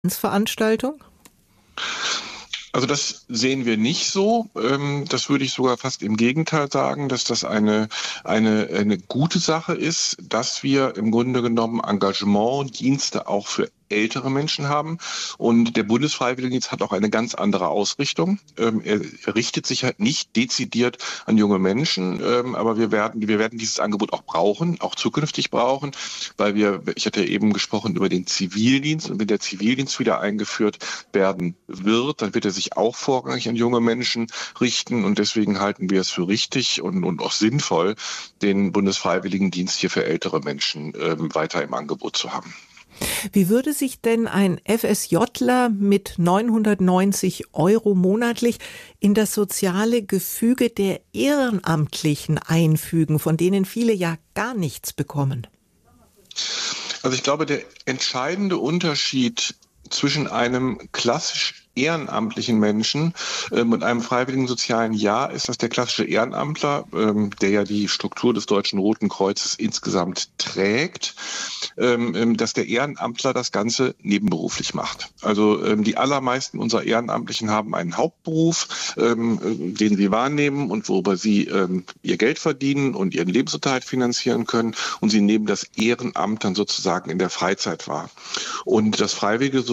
Veranstaltung? Also das sehen wir nicht so. Das würde ich sogar fast im Gegenteil sagen, dass das eine gute Sache ist, dass wir im Grunde genommen Engagementdienste auch für ältere Menschen haben. Und der Bundesfreiwilligendienst hat auch eine ganz andere Ausrichtung. Er richtet sich halt nicht dezidiert an junge Menschen, aber wir werden dieses Angebot auch brauchen, auch zukünftig brauchen, weil ich hatte eben gesprochen über den Zivildienst, und wenn der Zivildienst wieder eingeführt werden wird, dann wird er sich auch vorrangig an junge Menschen richten, und deswegen halten wir es für richtig und auch sinnvoll, den Bundesfreiwilligendienst hier für ältere Menschen weiter im Angebot zu haben. Wie würde sich denn ein FSJler mit 990 € monatlich in das soziale Gefüge der Ehrenamtlichen einfügen, von denen viele ja gar nichts bekommen? Also ich glaube, der entscheidende Unterschied zwischen einem klassisch ehrenamtlichen Menschen und einem freiwilligen sozialen Jahr ist, dass der klassische Ehrenamtler, der ja die Struktur des Deutschen Roten Kreuzes insgesamt trägt, dass der Ehrenamtler das Ganze nebenberuflich macht. Also die allermeisten unserer Ehrenamtlichen haben einen Hauptberuf, den sie wahrnehmen und worüber sie ihr Geld verdienen und ihren Lebensunterhalt finanzieren können, und sie nehmen das Ehrenamt dann sozusagen in der Freizeit wahr. Und das freiwillige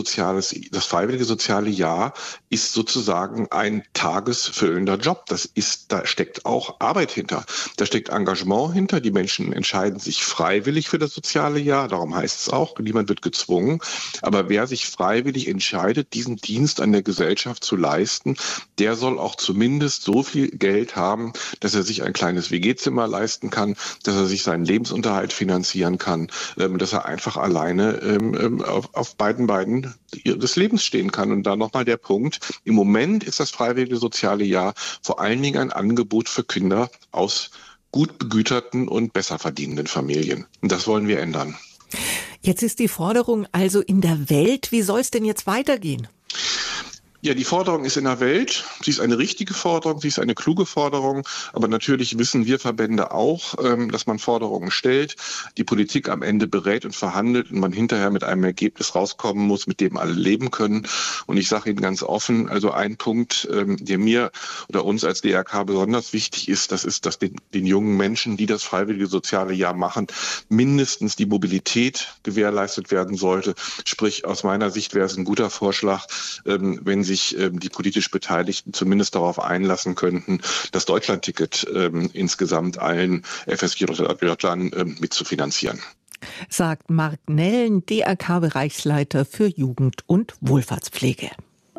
soziale Jahr ist sozusagen ein tagesfüllender Job. Da steckt auch Arbeit hinter. Da steckt Engagement hinter. Die Menschen entscheiden sich freiwillig für das soziale Jahr. Darum heißt es auch, niemand wird gezwungen. Aber wer sich freiwillig entscheidet, diesen Dienst an der Gesellschaft zu leisten, der soll auch zumindest so viel Geld haben, dass er sich ein kleines WG-Zimmer leisten kann, dass er sich seinen Lebensunterhalt finanzieren kann, dass er einfach alleine auf beiden Beinen des Lebens stehen kann. Und da nochmal der Punkt: Im Moment ist das freiwillige soziale Jahr vor allen Dingen ein Angebot für Kinder aus gut begüterten und besser verdienenden Familien. Und das wollen wir ändern. Jetzt ist die Forderung also in der Welt. Wie soll es denn jetzt weitergehen? Ja, die Forderung ist in der Welt. Sie ist eine richtige Forderung, sie ist eine kluge Forderung. Aber natürlich wissen wir Verbände auch, dass man Forderungen stellt, die Politik am Ende berät und verhandelt und man hinterher mit einem Ergebnis rauskommen muss, mit dem alle leben können. Und ich sage Ihnen ganz offen, also ein Punkt, der mir oder uns als DRK besonders wichtig ist, das ist, dass den jungen Menschen, die das freiwillige soziale Jahr machen, mindestens die Mobilität gewährleistet werden sollte. Sprich, aus meiner Sicht wäre es ein guter Vorschlag, wenn sich die politisch Beteiligten zumindest darauf einlassen könnten, das Deutschlandticket insgesamt allen FSJlern mitzufinanzieren. Sagt Marc Nellen, DRK-Bereichsleiter für Jugend- und Wohlfahrtspflege.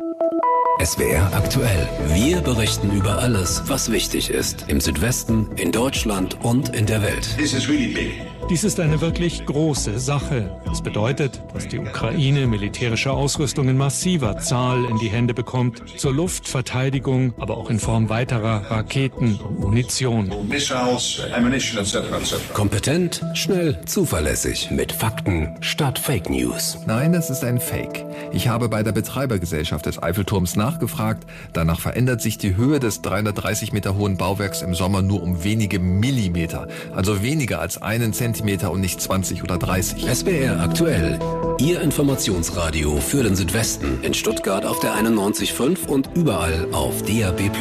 SWR aktuell. Wir berichten über alles, was wichtig ist. Im Südwesten, in Deutschland und in der Welt. Dies ist eine wirklich große Sache. Das bedeutet, dass die Ukraine militärische Ausrüstung in massiver Zahl in die Hände bekommt, zur Luftverteidigung, aber auch in Form weiterer Raketen und Munition. Kompetent, schnell, zuverlässig, mit Fakten statt Fake News. Nein, das ist ein Fake. Ich habe bei der Betreibergesellschaft des Eiffelturms nachgefragt. Danach verändert sich die Höhe des 330 Meter hohen Bauwerks im Sommer nur um wenige Millimeter. Also weniger als 1 Zentimeter und nicht 20 oder 30. SWR aktuell. Ihr Informationsradio für den Südwesten. In Stuttgart auf der 91.5 und überall auf DAB+.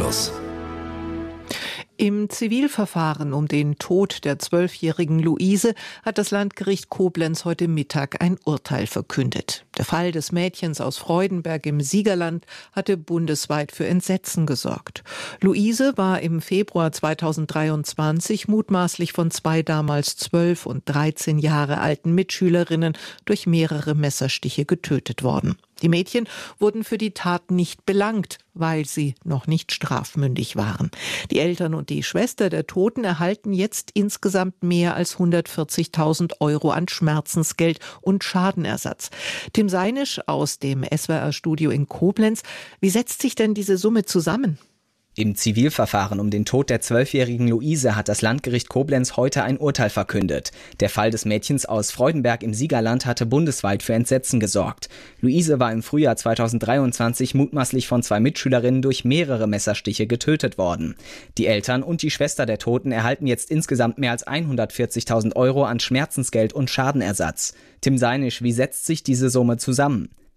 Im Zivilverfahren um den Tod der 12-jährigen Luise hat das Landgericht Koblenz heute Mittag ein Urteil verkündet. Der Fall des Mädchens aus Freudenberg im Siegerland hatte bundesweit für Entsetzen gesorgt. Luise war im Februar 2023 mutmaßlich von 2 damals 12 und 13 Jahre alten Mitschülerinnen durch mehrere Messerstiche getötet worden. Die Mädchen wurden für die Tat nicht belangt, weil sie noch nicht strafmündig waren. Die Eltern und die Schwester der Toten erhalten jetzt insgesamt mehr als 140.000 € an Schmerzensgeld und Schadenersatz. Tim Seinisch aus dem SWR-Studio in Koblenz. Wie setzt sich denn diese Summe zusammen? Im Zivilverfahren um den Tod der 12-jährigen Luise hat das Landgericht Koblenz heute ein Urteil verkündet. Der Fall des Mädchens aus Freudenberg im Siegerland hatte bundesweit für Entsetzen gesorgt. Luise war im Frühjahr 2023 mutmaßlich von 2 Mitschülerinnen durch mehrere Messerstiche getötet worden. Die Eltern und die Schwester der Toten erhalten jetzt insgesamt mehr als 140.000 € an Schmerzensgeld und Schadenersatz. Tim Seinisch, wie setzt sich diese Summe zusammen?